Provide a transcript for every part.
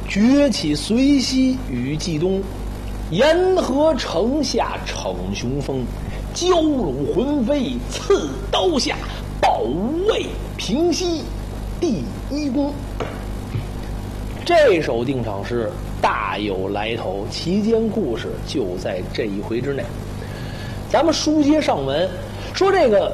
崛起随西与冀东，沿河城下逞雄风，蛟龙魂飞刺刀下，保卫平西第一功。这首定场诗大有来头，其间故事就在这一回之内。咱们书接上文，说这个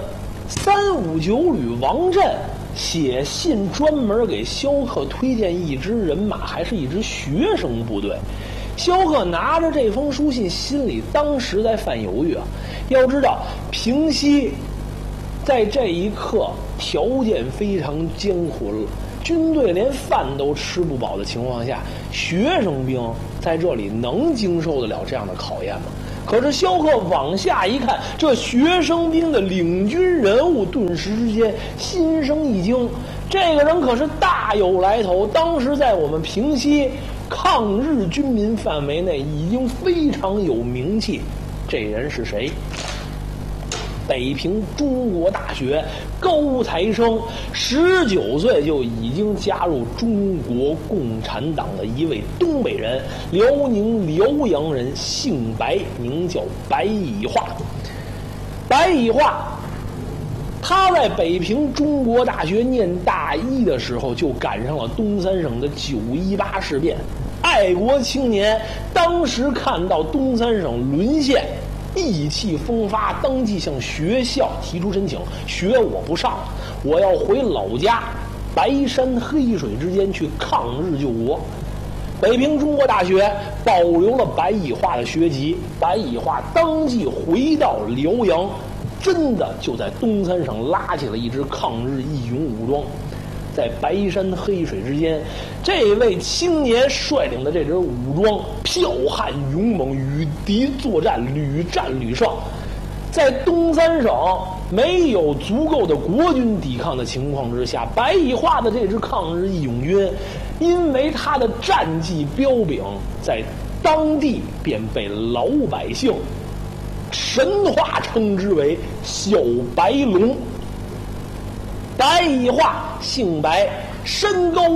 359旅王震写信专门给萧克推荐一支人马，还是一支学生部队。萧克拿着这封书信，心里当时在犯犹豫啊。要知道平西在这一刻条件非常艰苦了，军队连饭都吃不饱的情况下，学生兵在这里能经受得了这样的考验吗？可是萧克往下一看，这学生兵的领军人物顿时之间心生一惊，这个人可是大有来头，当时在我们平西抗日军民范围内已经非常有名气。这人是谁？北平中国大学高材生，19岁就已经加入中国共产党的一位东北人，辽宁辽阳人，姓白，名叫白以化。白以化他在北平中国大学念大一的时候，就赶上了东三省的9·18事变。爱国青年当时看到东三省沦陷，意气风发，当即向学校提出申请，学我不上了，我要回老家白山黑水之间去抗日救国。北平中国大学保留了白以化的学籍，白以化当即回到辽阳，真的就在东三省拉起了一支抗日义勇武装。在白山黑水之间，这位青年率领的这支武装剽悍勇猛，与敌作战，屡战屡胜。在东三省没有足够的国军抵抗的情况之下，白以化的这支抗日义勇军，因为他的战绩彪炳，在当地便被老百姓神话称之为小白龙。白以化姓白，身高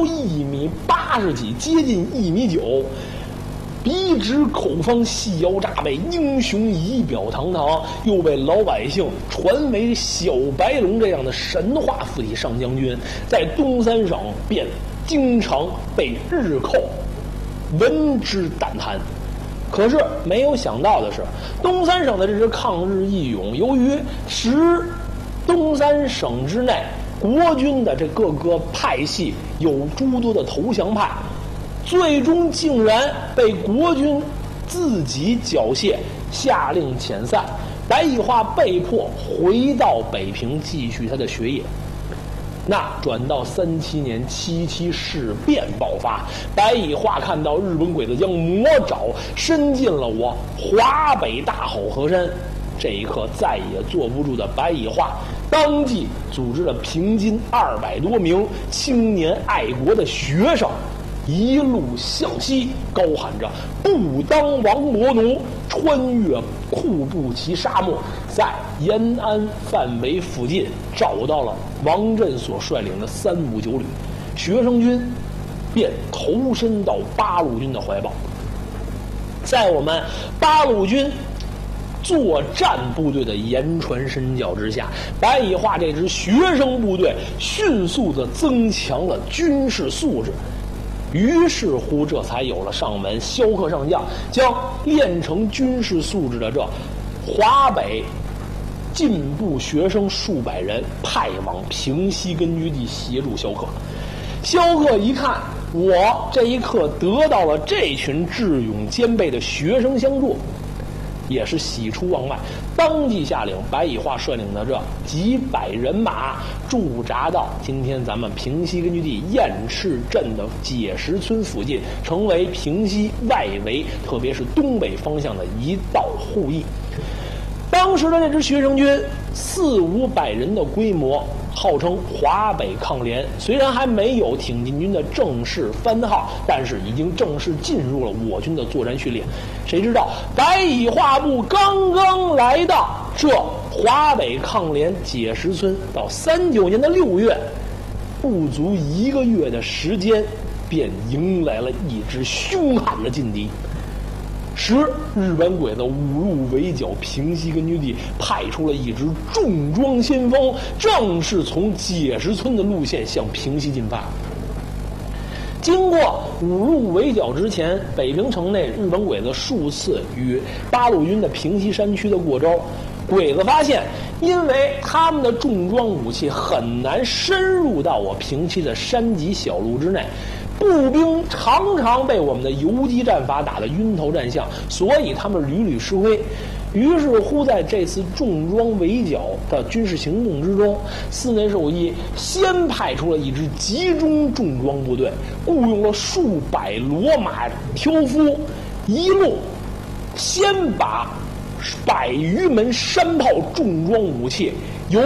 1.80几，接近1.9米，笔直口方，细腰扎背，英雄仪表堂堂，又被老百姓传为小白龙这样的神话附体上将军，在东三省便经常被日寇闻之胆寒。可是没有想到的是，东三省的这支抗日义勇，由于东三省之内国军的这各个派系有诸多的投降派，最终竟然被国军自己缴械，下令遣散。白以化被迫回到北平继续他的学业。那转到37年77事变爆发，白以化看到日本鬼子将魔爪伸进了我华北大好河山，这一刻再也坐不住的白以化当即组织了平津200多名青年爱国的学生，一路向西，高喊着不当亡国奴，穿越库布齐沙漠，在延安范围附近找到了王震所率领的359旅学生军，便投身到八路军的怀抱。在我们八路军作战部队的言传身教之下，白以化这支学生部队迅速地增强了军事素质。于是乎，这才有了上文萧克上将将练成军事素质的这华北进步学生数百人派往平西根据地协助萧克。萧克一看，我这一刻得到了这群智勇兼备的学生相助，也是喜出望外，当即下令白以化率领的这几百人马驻扎到今天咱们平西根据地雁翅镇的解石村附近，成为平西外围特别是东北方向的一道护翼。当时的这支学生军400-500人的规模，号称华北抗联，虽然还没有挺进军的正式番号，但是已经正式进入了我军的作战训练。谁知道白以化部刚刚来到这华北抗联解石村，到39年的6月，不足1个月的时间， 便迎来了一支凶悍的劲敌。时日本鬼子五路围剿平西根据地，派出了一支重装先锋，正是从解石村的路线向平西进发。经过五路围剿之前，北平城内日本鬼子数次与八路军的平西山区的过招，鬼子发现，因为他们的重装武器很难深入到我平西的山脊小路之内，步兵常常被我们的游击战法打得晕头转向，所以他们屡屡吃亏。于是乎，在这次重装围剿的军事行动之中，寺内寿一先派出了一支集中重装部队，雇佣了数百骡马挑夫，一路先把100余门山炮重装武器由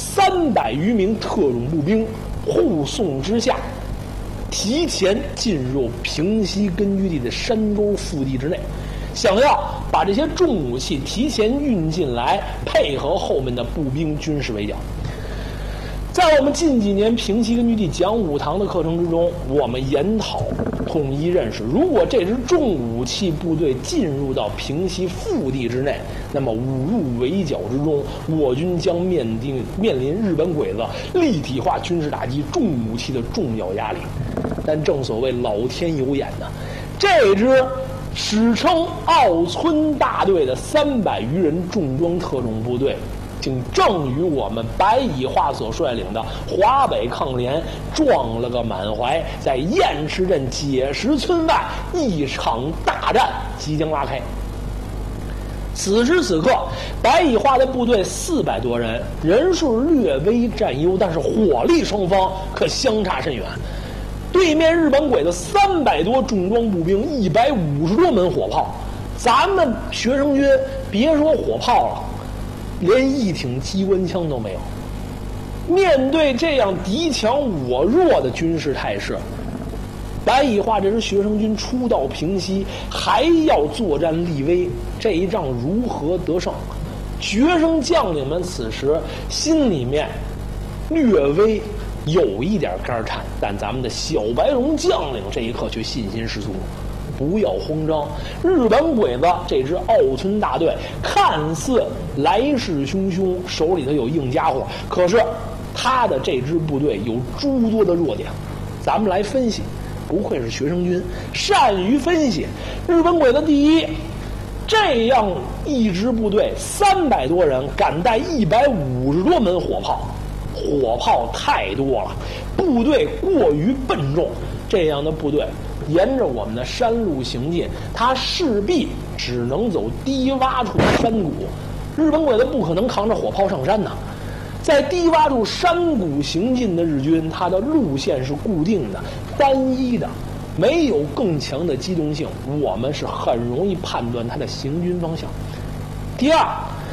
300余名特种步兵护送之下，提前进入平西根据地的山沟腹地之内，想要把这些重武器提前运进来，配合后面的步兵军事围剿。在我们近几年平西根据地讲武堂的课程之中，我们研讨统一认识，如果这支重武器部队进入到平西腹地之内，那么五路围剿之中，我军将面临日本鬼子立体化军事打击重武器的重要压力。但正所谓老天有眼呐，这支史称奥村大队的300余人重装特种部队，竟正与我们白乙化所率领的华北抗联撞了个满怀，在雁池镇解石村外一场大战即将拉开。此时此刻，白乙化的部队400多人，人数略微占优，但是火力双方可相差甚远。对面日本鬼子300多重装步兵，150多门火炮，咱们学生军别说火炮了，连一挺机关枪都没有。面对这样敌强我弱的军事态势，白乙化这支学生军初到平西，还要作战立威，这一仗如何得胜？学生将领们此时心里面略微有一点肝颤，但咱们的小白龙将领这一刻却信心十足。不要慌张，日本鬼子这支奥村大队看似来势汹汹，手里头有硬家伙，可是他的这支部队有诸多的弱点，咱们来分析。不愧是学生军，善于分析。日本鬼子第一，这样一支部队300多人，敢带150多门火炮，火炮太多了，部队过于笨重，这样的部队沿着我们的山路行进，他势必只能走低洼处山谷。日本鬼子不可能扛着火炮上山呐，在低洼处山谷行进的日军，他的路线是固定的、单一的，没有更强的机动性，我们是很容易判断他的行军方向。第二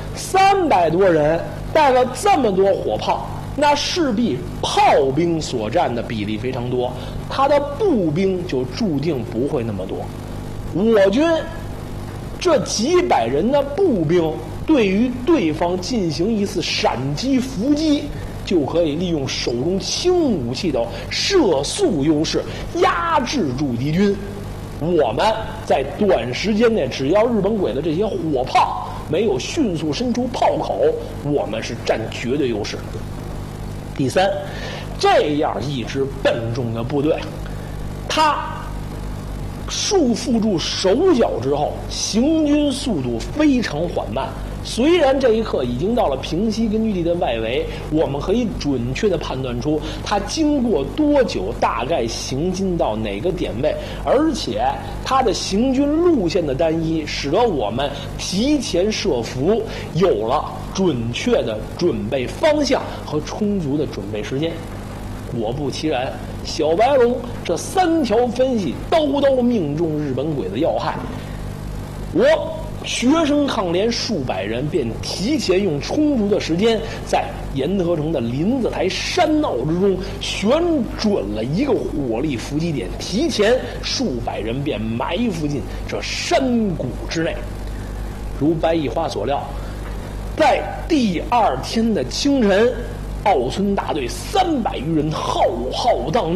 ，300多人带了这么多火炮，那势必炮兵所占的比例非常多，他的步兵就注定不会那么多。我军这几百人的步兵，对于对方进行一次闪击伏击，就可以利用手中轻武器的射速优势压制住敌军。我们在短时间内，只要日本鬼子这些火炮没有迅速伸出炮口，我们是占绝对优势。第三，这样一支笨重的部队，他束缚住手脚之后，行军速度非常缓慢。虽然这一刻已经到了平西根据地的外围，我们可以准确地判断出他经过多久，大概行进到哪个点位，而且他的行军路线的单一，使得我们提前设伏，有了准确的准备方向和充足的准备时间。果不其然，小白龙这3条分析刀刀命中日本鬼子要害。我学生抗联数百人便提前用充足的时间，在盐德城的林子台山坳之中选准了一个火力伏击点，提前数百人便埋伏进这山谷之内。如白乙花所料，在第2天的清晨，奥村大队300余人浩浩荡荡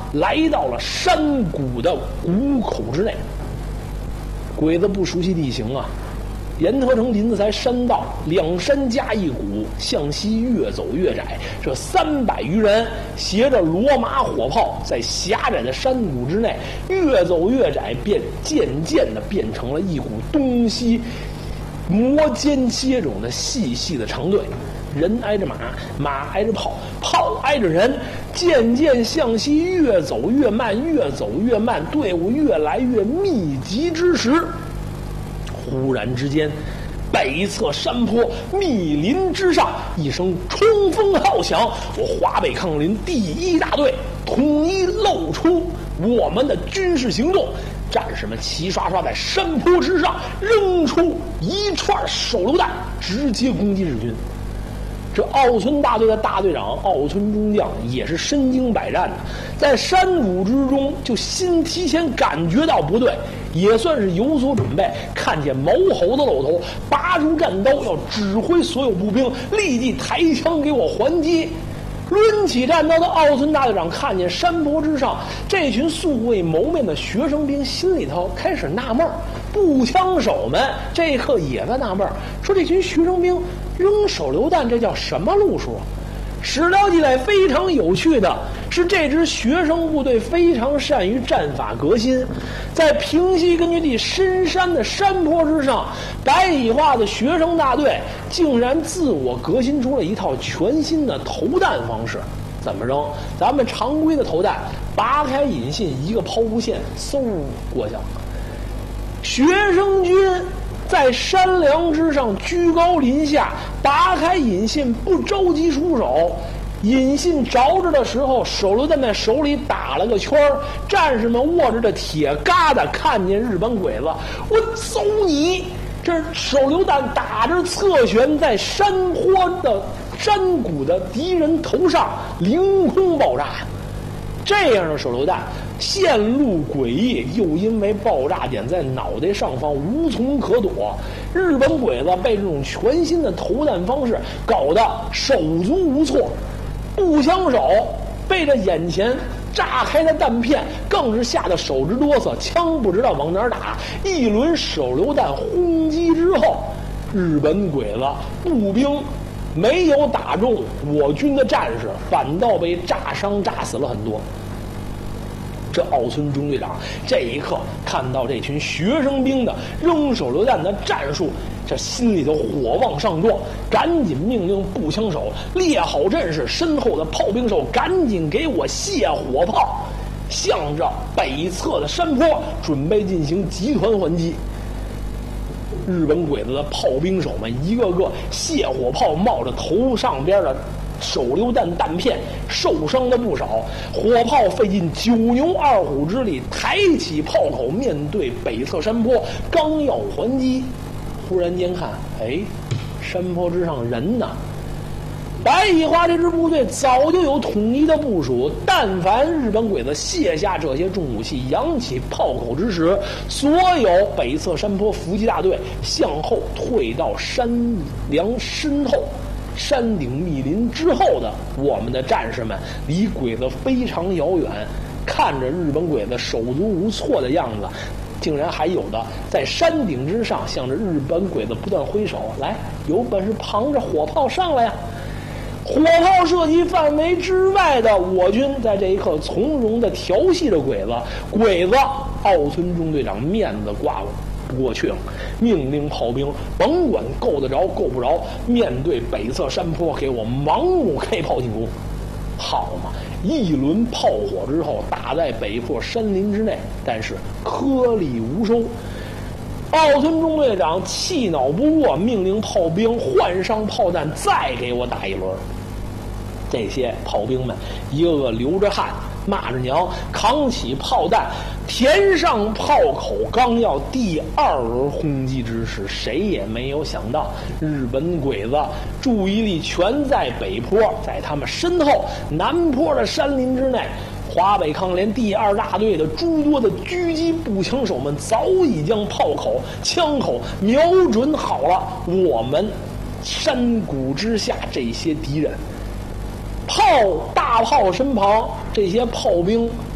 来到了山谷的谷口之内。鬼子不熟悉地形啊，沿河城林子才山道，两山夹一谷，向西越走越窄。这300余人携着罗马火炮，在狭窄的山谷之内越走越窄，便渐渐地变成了一股东西摩肩接踵的细细的长队。人挨着马，马挨着炮，炮挨着人，渐渐向西越走越慢，越走越慢，队伍越来越密集之时，忽然之间，北侧山坡密林之上，一声冲锋号响，我华北抗林第1大队统一露出我们的军事行动。战士们齐刷刷在山坡之上扔出一串手榴弹，直接攻击日军。这奥村大队的大队长奥村中将也是身经百战的，在山谷之中就先提前感觉到不对，也算是有所准备。看见毛猴子露头，拔出战刀，要指挥所有步兵立即抬枪给我还击。抡起战刀的奥村大队长看见山坡之上这群素未谋面的学生兵，心里头开始纳闷。步枪手们这一刻也在纳闷，说这群学生兵扔手榴弹，这叫什么路数？史料记载非常有趣的是，这支学生部队非常善于战法革新，在平西根据地深山的山坡之上，白蚁化的学生大队竟然自我革新出了一套全新的投弹方式。怎么扔？咱们常规的投弹，拔开引信，一个抛物线，嗖过去了。学生军在山梁之上居高临下，拔开引信，不着急出手。引信着着的时候，手榴弹在手里打了个圈儿。战士们握着这铁疙瘩，看见日本鬼子，我揍你！这手榴弹打着侧旋，在山坡的山谷的敌人头上凌空爆炸。这样的手榴弹线路诡异，又因为爆炸点在脑袋上方，无从可躲。日本鬼子被这种全新的投弹方式搞得手足无措，步枪手被这眼前炸开的弹片更是吓得手直哆嗦，枪不知道往哪儿打。一轮手榴弹轰击之后，日本鬼子步兵没有打中我军的战士，反倒被炸伤炸死了很多。这奥村中队长这一刻看到这群学生兵的扔手榴弹的战术，这心里头火往上撞，赶紧命令步枪手列好阵势，身后的炮兵手赶紧给我卸火炮，向着北侧的山坡准备进行集团还击。日本鬼子的炮兵手们一个个卸火炮，冒着头上边的手榴弹弹片，受伤的不少。火炮费尽9牛2虎之力，抬起炮口，面对北侧山坡，刚要还击，忽然间看，山坡之上人呢？白蚁花这支部队早就有统一的部署，但凡日本鬼子卸下这些重武器，扬起炮口之时，所有北侧山坡伏击大队向后退到山梁身后。山顶密林之后的我们的战士们离鬼子非常遥远，看着日本鬼子手足无措的样子，竟然还有的在山顶之上向着日本鬼子不断挥手，来，有本事旁着火炮上来呀！火炮射击范围之外的我军在这一刻从容地调戏着鬼子。奥村中队长面子挂不过去了，命令炮兵甭管够得着够不着，面对北侧山坡给我盲目开炮进攻。好嘛，一轮炮火之后打在北坡山林之内，但是颗粒无收。奥村中队长气恼不过，命令炮兵换上炮弹，再给我打一轮。这些炮兵们一个个流着汗，骂着娘，扛起炮弹填上炮口，刚要第2轮轰击之时，谁也没有想到日本鬼子注意力全在北坡，在他们身后南坡的山林之内，华北抗联第2大队的诸多的狙击步枪手们早已将炮口枪口瞄准好了我们山谷之下这些敌人。大炮身旁这些炮兵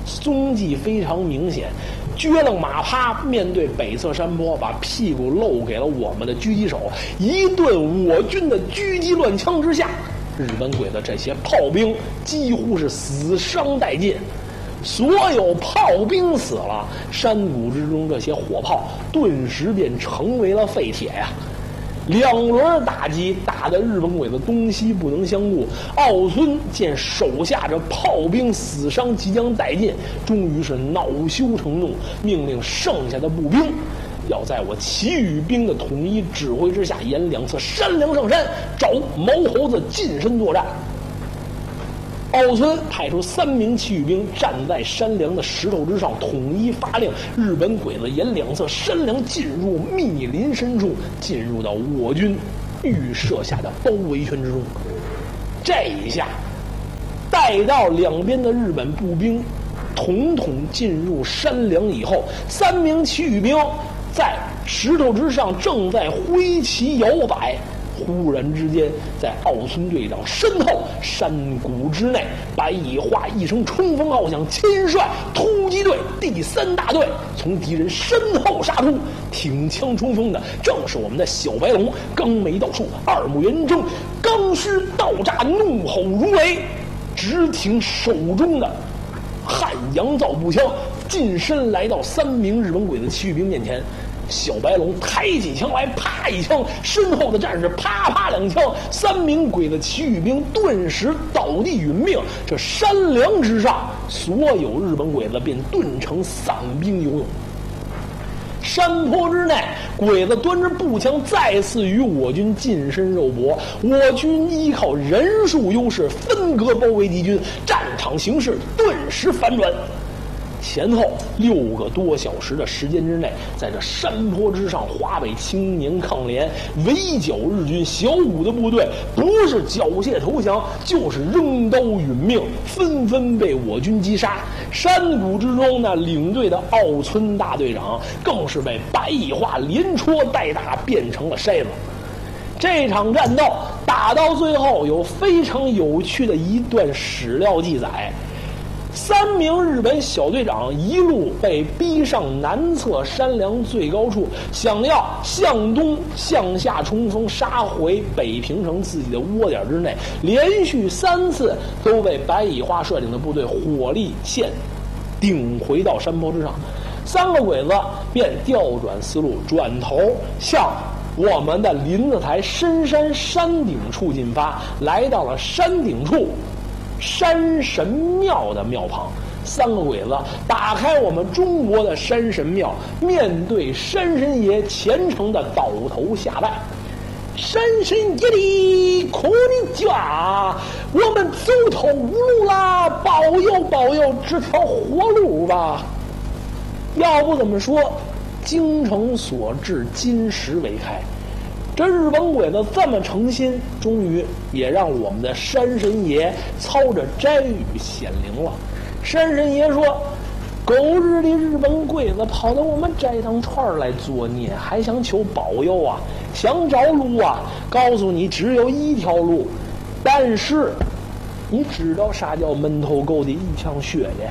踪迹非常明显。撅楞马趴面对北侧山坡，把屁股露给了我们的狙击手。一顿我军的狙击乱枪之下，日本鬼子这些炮兵几乎是死伤殆尽。所有炮兵死了，山谷之中这些火炮顿时便成为了废铁呀。两轮打击打得日本鬼子东西不能相顾，奥村见手下这炮兵死伤即将殆尽，终于是恼羞成怒，命令剩下的步兵要在我其余兵的统一指挥之下，沿两侧山梁上山，找毛猴子近身作战。奥村派出3名其余兵站在山梁的石头之上，统一发令，日本鬼子沿两侧山梁进入密林深处，进入到我军预设下的包围圈之中。这一下，待到两边的日本步兵统统进入山梁以后，3名其余兵在石头之上正在挥旗摇摆。忽然之间，在奥村队长身后山谷之内，白蚁化一声冲锋号响，亲率突击队第3大队从敌人身后杀出，挺枪冲锋的正是我们的小白龙。刚眉倒竖，二目圆睁，刚须倒炸，怒吼如雷，直挺手中的汉阳造步枪，近身来到3名日本鬼子其余兵面前。小白龙抬起枪来，啪一枪，身后的战士啪啪2枪，3名鬼子其余兵顿时倒地殒命。这山梁之上，所有日本鬼子便顿成散兵游勇。山坡之内，鬼子端着步枪再次与我军近身肉搏，我军依靠人数优势分割包围敌军，战场形势顿时反转。前后6个多小时的时间之内，在这山坡之上，华北青年抗联围剿日军小股的部队，不是缴械投降，就是扔刀殒命，纷纷被我军击杀。山谷之中，那领队的奥村大队长更是被白蚁化连戳带打，变成了筛子。这场战斗打到最后，有非常有趣的一段史料记载。3名日本小队长一路被逼上南侧山梁最高处，想要向东向下冲锋，杀回北平城自己的窝点之内，连续3次都被白蚁化率领的部队火力线顶回到山坡之上。3个鬼子便调转思路，转头向我们的林子台深山山顶处进发，来到了山顶处山神庙的庙旁。3个鬼子打开我们中国的山神庙，面对山神爷虔诚的倒头下拜。山神爷的苦力家，我们走投无路啦，保佑保佑这条活路吧。要不怎么说精诚所至，金石为开。这日本鬼子这么诚心，终于也让我们的山神爷操着斋语显灵了。山神爷说，狗日的日本鬼子跑到我们斋堂串来作孽，还想求保佑啊，想找路啊，告诉你只有一条路，但是你知道啥叫门头沟的一腔血呢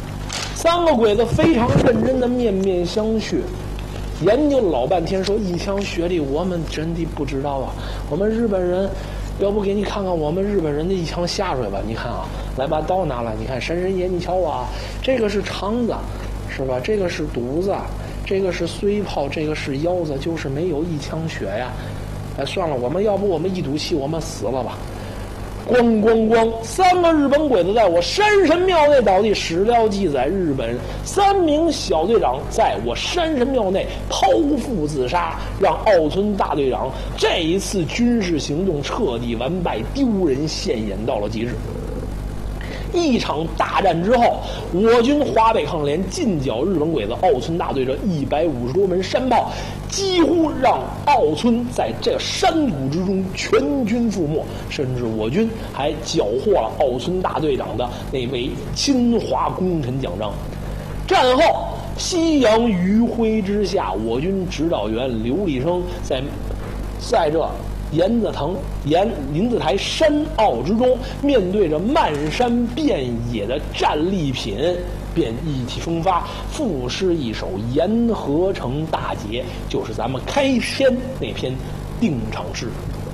？3个鬼子非常认真的面面相觑，研究了老半天，说一腔血的我们真的不知道啊，我们日本人要不给你看看我们日本人的一腔下水吧？你看啊，来把刀拿来，你看山神爷，你瞧啊，这个是肠子，是吧？这个是肚子，这个是髓泡，这个是腰子，就是没有一腔血呀。哎，算了，要不我们一赌气，我们死了吧。咣咣咣，3个日本鬼子在我山神庙内倒地。史料记载，日本3名小队长在我山神庙内剖腹自杀，让奥村大队长这一次军事行动彻底完败，丢人现眼到了极致。一场大战之后，我军华北抗联进剿日本鬼子，奥村大队这150多门山炮，几乎让奥村在这山谷之中全军覆没，甚至我军还缴获了奥村大队长的那枚侵华功臣奖章。战后，夕阳余晖之下，我军指导员刘立生在这林子台山坳之中，面对着漫山遍野的战利品， 便意气风发，赋诗一首《沿河城大捷》，就是咱们开篇那篇定场诗。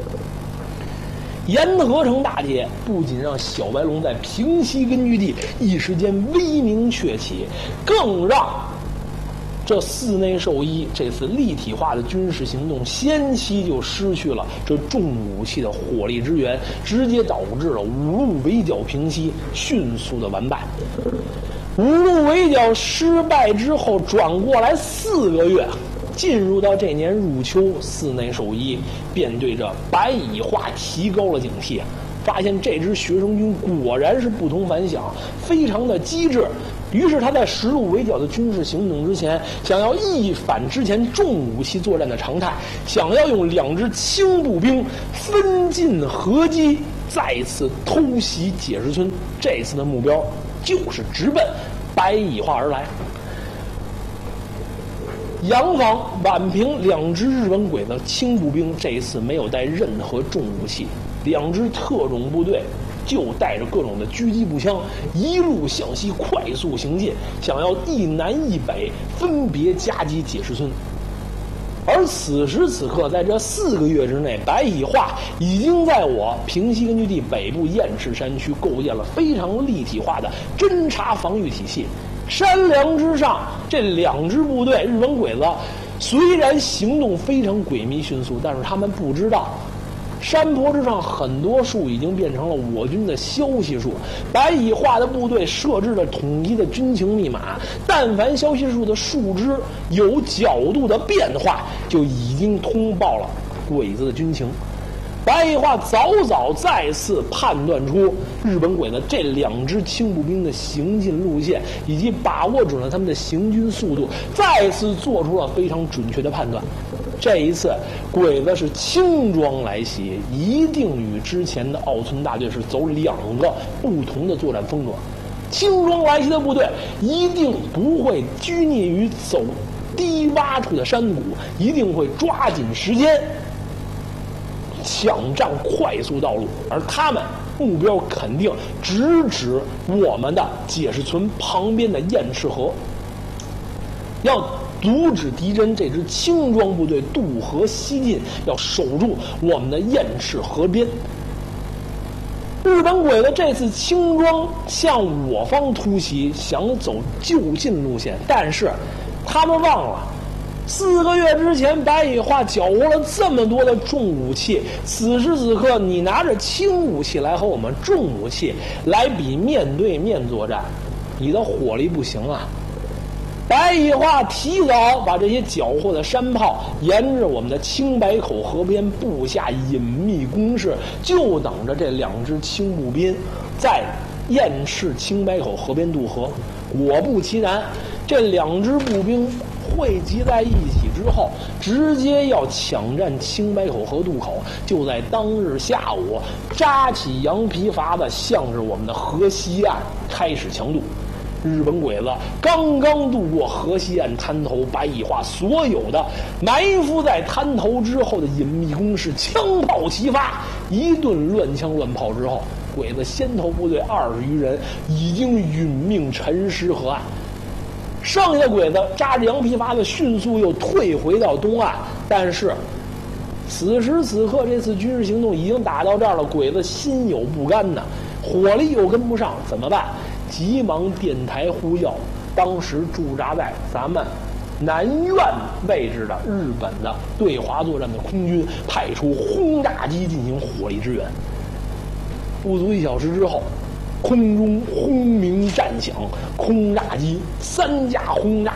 沿河城大捷不仅让小白龙在平西根据地一时间威名鹊起，更让这寺内寿一这次立体化的军事行动先期就失去了这重武器的火力支援，直接导致了五路围剿平西迅速的完败。五路围剿失败之后，转过来4个月，进入到这年入秋，寺内寿一便对着白蚁化提高了警惕，发现这支学生军果然是不同凡响，非常的机智。于是他在实路围剿的军事行动之前，想要一反之前重武器作战的常态，想要用2支轻步兵分进合击，再次偷袭解石村。这次的目标就是直奔白蚁化而来。杨坊、宛平2支日本鬼子轻步兵这一次没有带任何重武器，2支特种部队就带着各种的狙击步枪，一路向西快速行进，想要一南一北分别夹击解石村。而此时此刻，在这4个月之内，白蚁化已经在我平西根据地北部雁翅山区构建了非常立体化的侦察防御体系。山梁之上，这2支部队日本鬼子虽然行动非常诡秘迅速，但是他们不知道山坡之上很多树已经变成了我军的消息树，白蚁化的部队设置了统一的军情密码，但凡消息树的树枝有角度的变化，就已经通报了鬼子的军情。白蚁化早早再次判断出日本鬼子这2支轻步兵的行进路线，以及把握准了他们的行军速度，再次做出了非常准确的判断。这一次鬼子是轻装来袭，一定与之前的奥村大队是走2个不同的作战风格。轻装来袭的部队一定不会拘泥于走低洼处的山谷，一定会抓紧时间抢占快速道路，而他们目标肯定直指我们的解石村旁边的雁翅河，要阻止敌人这支轻装部队渡河西进，要守住我们的雁翅河边。日本鬼子这次轻装向我方突袭，想走就近路线，但是他们忘了4个月之前白蚁化缴获了这么多的重武器，此时此刻你拿着轻武器来和我们重武器来比面对面作战，你的火力不行啊。白蚁化提早把这些缴获的山炮沿着我们的青白口河边布下隐秘工事，就等着这2支轻步兵在雁翅青白口河边渡河。果不其然，这2支步兵汇集在一起之后，直接要抢占青白口河渡口，就在当日下午扎起羊皮筏子，向着我们的河西岸开始强渡。日本鬼子刚刚渡过河西岸滩头，白蚁化所有的埋伏在滩头之后的隐秘工事枪炮齐发，一顿乱枪乱炮之后，鬼子先头部队20余人已经殒命沉尸河岸。剩下的鬼子扎着羊皮筏子迅速又退回到东岸，但是此时此刻这次军事行动已经打到这儿了，鬼子心有不甘呐，火力又跟不上，怎么办？急忙电台呼叫当时驻扎在咱们南苑位置的日本的对华作战的空军，派出轰炸机进行火力支援。不足1小时之后，空中轰鸣战响，轰炸机3架轰炸